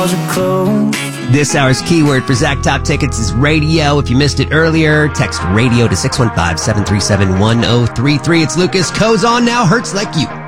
walls are closed. This hour's keyword for Zach Top Tickets is radio. If you missed it earlier, text radio to 615-737-1033. It's Lucas Co's on now. Hurts Like You.